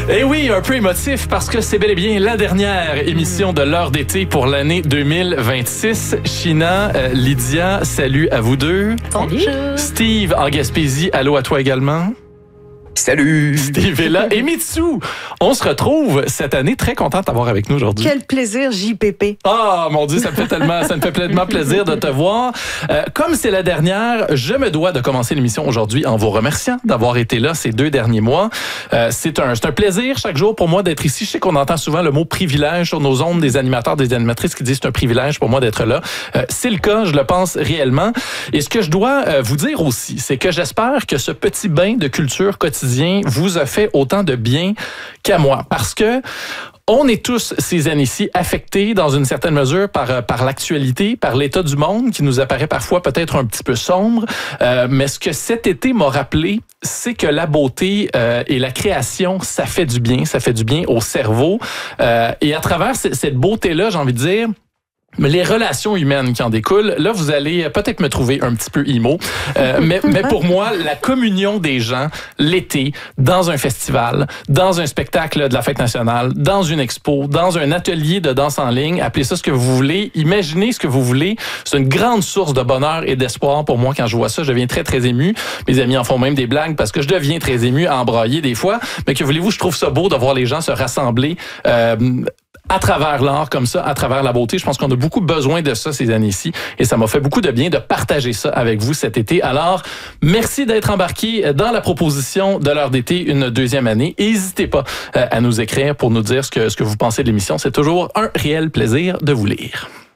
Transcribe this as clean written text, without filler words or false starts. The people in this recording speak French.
Et oui, un peu émotif parce que c'est bel et bien la dernière émission de l'heure d'été pour l'année 2026. China, Lydia, salut à vous deux. Salut. Steve en Gaspésie, allô à toi également. Salut! Steve est là. Et Mitsu, on se retrouve cette année. Très content de t'avoir avec nous aujourd'hui. Quel plaisir, JPP. Ah, mon Dieu, ça me fait pleinement plaisir de te voir. Comme c'est la dernière, je me dois de commencer l'émission aujourd'hui en vous remerciant d'avoir été là ces 2 derniers mois. C'est un plaisir chaque jour pour moi d'être ici. Je sais qu'on entend souvent le mot privilège sur nos ondes, des animateurs, des animatrices qui disent c'est un privilège pour moi d'être là. C'est le cas, je le pense réellement. Et ce que je dois vous dire aussi, c'est que j'espère que ce petit bain de culture quotidienne vous a fait autant de bien qu'à moi. Parce que on est tous ces années-ci affectés dans une certaine mesure par l'actualité, par l'état du monde qui nous apparaît parfois peut-être un petit peu sombre. Mais ce que cet été m'a rappelé, c'est que la beauté et la création, ça fait du bien au cerveau. Et à travers cette beauté-là, j'ai envie de dire, les relations humaines qui en découlent, là, vous allez peut-être me trouver un petit peu emo, mais pour moi, la communion des gens, l'été, dans un festival, dans un spectacle de la Fête nationale, dans une expo, dans un atelier de danse en ligne, appelez ça ce que vous voulez, imaginez ce que vous voulez, c'est une grande source de bonheur et d'espoir pour moi quand je vois ça. Je deviens très, très ému. Mes amis en font même des blagues parce que je deviens très ému à embrailler des fois, mais que voulez-vous, je trouve ça beau de voir les gens se rassembler à travers l'art comme ça, à travers la beauté. Je pense qu'on a beaucoup besoin de ça ces années-ci et ça m'a fait beaucoup de bien de partager ça avec vous cet été. Alors, merci d'être embarqué dans la proposition de l'heure d'été une 2e année. N'hésitez pas à nous écrire pour nous dire ce que vous pensez de l'émission. C'est toujours un réel plaisir de vous lire.